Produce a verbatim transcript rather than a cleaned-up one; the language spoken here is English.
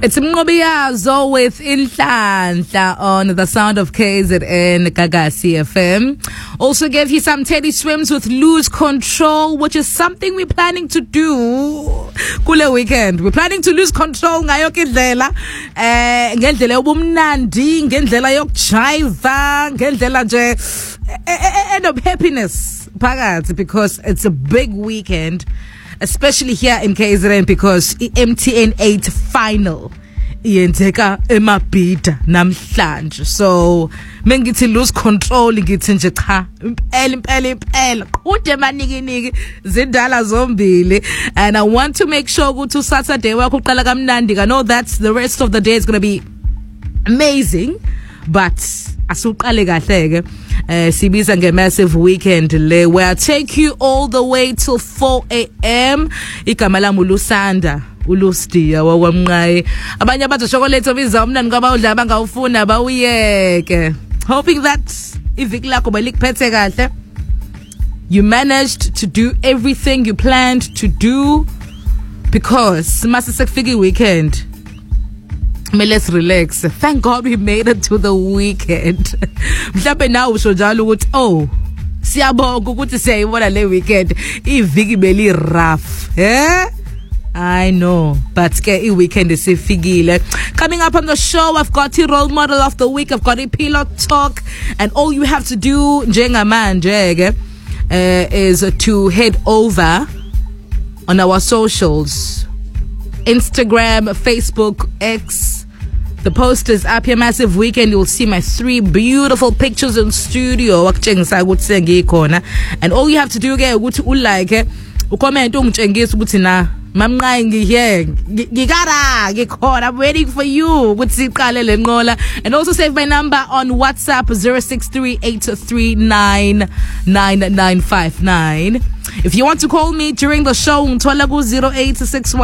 It's Mngobiyazo with Inhlanhla on the Sound of K Z N Gagasi F M. Also gave you some Teddy Swims with Lose Control, which is something we're planning to do kule weekend. We're planning to lose control ngayo indlela eh ngendlela yobumnandi, ngendlela yokujiva, ngendlela nje end of happiness phakathi, because it's a big weekend, especially here in K Z N, because M T N eight final yenzeka eMabhida namhlanje. So mengithi lose control ngithi nje cha impela impela impela kude manikiniki zindala zombili. And I want to make sure ukuthi Saturday wakho uqala kamnandi. I know that the rest of the day is going to be amazing, but asuqale kahle ke eh sibiza nge massive weekend le, where I take you all the way till four a.m. igama lami uLusanda uLustia wakwamnqayi. Abanye abathi chocolate biza umnani kwaba udla abangawufuna bawuyeke. Hoping that iviki lakho balikuphethe kahle, you managed to do everything you planned to do, because mase sekufika weekend. Let's relax. Thank God we made it to the weekend. Mhlawumbe nawe usho njalo ukuthi oh siyabonga ukuthi siyayibona le weekend iviki beli rough. Eh? I know, but ke i-weekend isifikile. Coming up on the show, I've got the role model of the week, I've got a pillow talk, and all you have to do njengamanje ke uh, is to head over on our socials, Instagram, Facebook, X. The post is up here, massive weekend. You'll see my three beautiful pictures in studio. And all you have to do is ukuthi ulike, ucomment, ungitshengisa ukuthi na mamnqayi ngihe ngikara ngikhona, I'm waiting for you ukuthi siqale le nqola. And also save my number on WhatsApp zero six three eight three nine nine nine five nine. If you want to call me during the show, ngithola ku zero eight six one